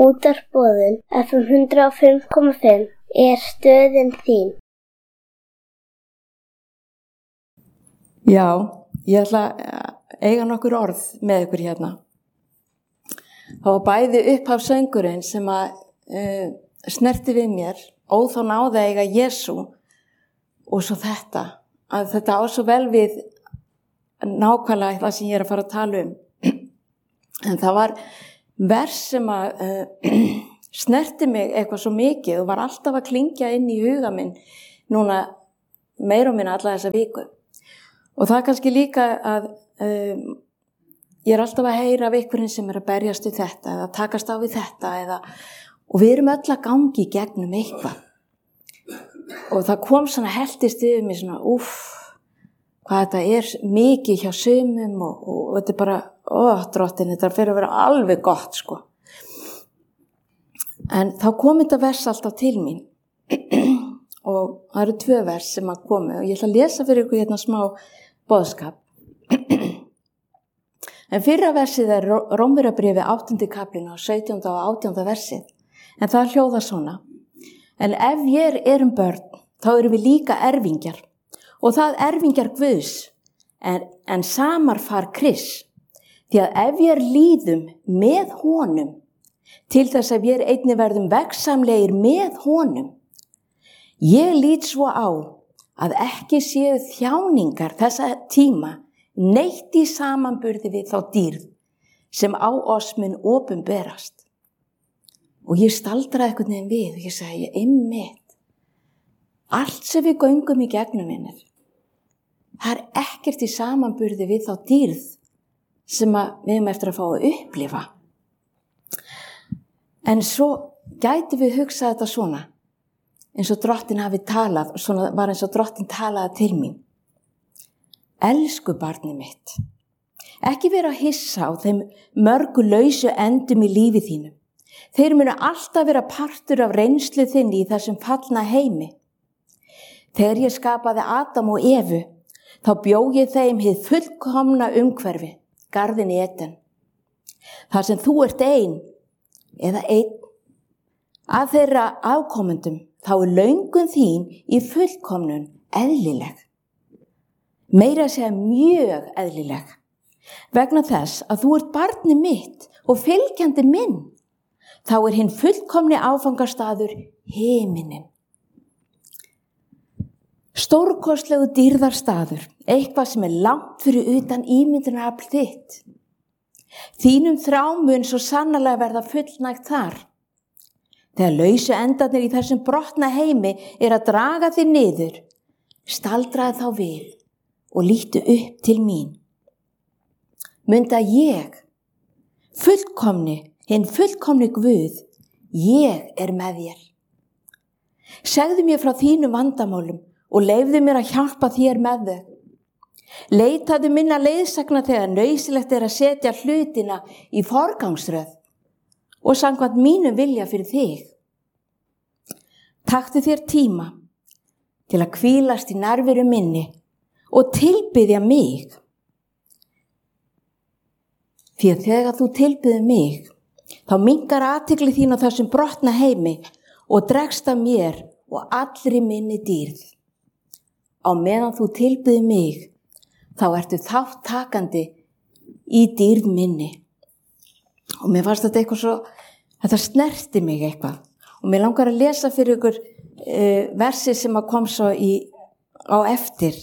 Útvarpsboðun FM 105,5 stöðin þín. Já, ég ætla að eiga nokkur orð með ykkur hérna. Það var bæði upphafsöngurinn sem að snerti við mér, ó þá náði að eiga Jesú, og svo þetta, að þetta á svo vel við nákvæmlega það sem ég er að fara að tala um. En það var vers sem að snerti mig eitthvað svo mikið og var alltaf að klingja inn í huga minn núna meira og minna alla þessa viku. Og það er kannski líka að ég er alltaf að heyra af einhverjum sem er að berjast við þetta eða takast á við þetta og við erum öll að gangi gegnum eitthvað. Og það kom svona heltist yfir mig svona hvað þetta er mikið hjá sumum og þetta er bara, drottin, þetta fyrir að vera alveg gott, sko. En þá kom þetta vers alltaf til mín og það eru 2 vers sem að komu og ég ætla að lesa fyrir ykkur hérna smá boðskap. En fyrra versið er Rómverjabréfið 8. kaplinn og 17. og 18. versið. En það hljóðar svona: En ef ég erum börn, þá erum við líka erfingjar. Og það erfingjar Guðs, en samarfar Krists. Því að ef ég líðum með honum, til þess að ég einnig verðum veggsamlegir með honum, ég lít svo á að ekki séu þjáningar þessa tíma neitt í samanburði við þá dýrð sem á oss mun opinberast. Og ég staldraði einhvern veginn við og ég sagði, einmitt, allt sem við göngum í gegnum minnir, það er ekkert í samanburði við þá dýrð sem við erum eftir að fá að upplifa. En svo gæti við hugsað þetta svona, eins og drottin hafi talað, svona var eins og drottin talaði til mín. Elsku barnið mitt, ekki vera að hissa á þeim mörgu lausu endum í lífi þínu. Þeir munu alltaf vera partur af reynslu þinni í þessum fallna heimi. Þegar ég skapaði Adam og Evu, þá bjó ég þeim hið fullkomna umhverfi, garðin Eden. Þar sem þú ert ein eða einn af þeirra afkomendum, þá er löngun þín í fullkomnun eðlileg. Meira að segja mjög eðlileg. Vegna þess að þú ert barnið mitt og fylgjandi minn, þá er hinn fullkomni áfangastaður himinin. Stórkostlegu dýrðarstaður, eitthvað sem er langt fyrir utan ímyndunarafl þitt. Þínum þrámun svo sannarlega verða fullnægt þar. Þegar lausu endarnir í þessum brotna heimi er að draga þig niður, staldraði þá við og lítu upp til mín. Munda ég, hinn fullkomni Guð, ég er með þér. Segðu mér frá þínum vandamálum og leyfðu mér að hjálpa þér með þau. Leitaðu minna leiðsagna þegar nauðsynlegt er að setja hlutina í forgangsröð og samkvæmt mínum vilja fyrir þig. Taktu þér tíma til að hvílast í nærveru minni og tilbiðja mig. Því að þegar þú tilbiður mig, þá minnkar athygli þín á þessum brotna heimi og dregst af mér og allri minni dýrð. Á meðan þú tilbiður mig, þá ertu þáttakandi í dýrð minni. Og mér fannst þetta eitthvað svo, þetta snerti mig eitthvað. Og mér langar að lesa fyrir ykkur versi sem að kom svo á eftir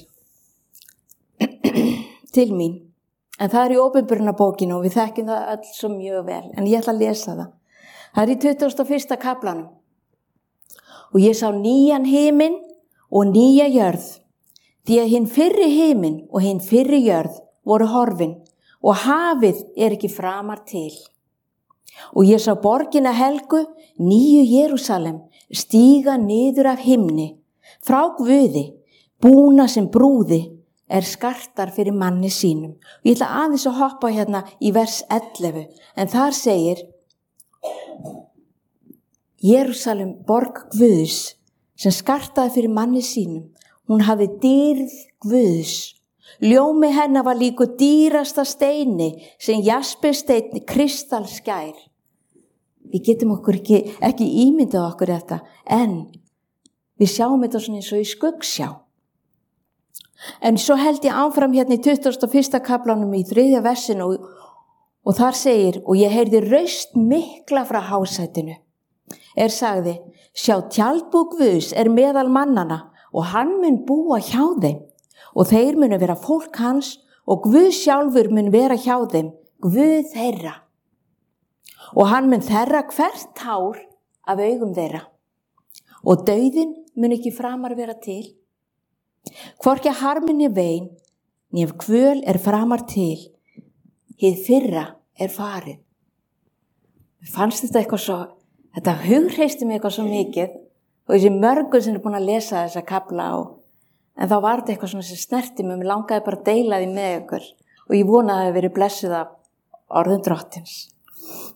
til mín. En það er í Opinberunarbókinu og við þekkjum það öll svo mjög vel. En ég ætla að lesa það. Það er í 21. kaflanum. Og ég sá nýjan himinn og nýja jörð. Því að hinn fyrri himinn og hinn fyrri jörð voru horfin og hafið er ekki framar til. Og ég sá borgina helgu, nýju Jerúsalem, stíga niður af himni, frá Guði, búna sem brúði er skartar fyrir manni sínum. Og ég ætla aðeins að hoppa hérna í vers 11, en þar segir: Jerúsalem, borg Guðs, sem skartaði fyrir manni sínum, hún hafði dýrð Guðs. Ljómi hennar var líku dýrasta steini sem jaspersteinn kristalskær. Við getum okkur ekki ímyndað okkur þetta, en við sjáum þetta svona eins og í skuggsjá. En svo held ég áfram hérna í 21. kaflanum í 3. versinu og þar segir, og ég heyrði raust mikla frá hásætinu. Sagði, sjá tjaldbú Guðs meðal mannana og hann mun búa hjá þeim og þeir munu vera fólk hans og Guð sjálfur mun vera hjá þeim, Guð þeirra. Og hann mun þerra hvert hár af augum þeirra og dauðinn mun ekki framar vera til. Hvorki harmin né vein, né kvöl framar til, hið fyrra farið. Mér fannst þetta eitthvað svo, þetta hughreysti mig eitthvað svo mikið og þessi mörgur sem búin að lesa þessa kafla en þá var þetta eitthvað svona sem snerti mig, mér langaði bara að deila því með ykkur og ég vonaði að það hafi verið blessuð af orðum Drottins.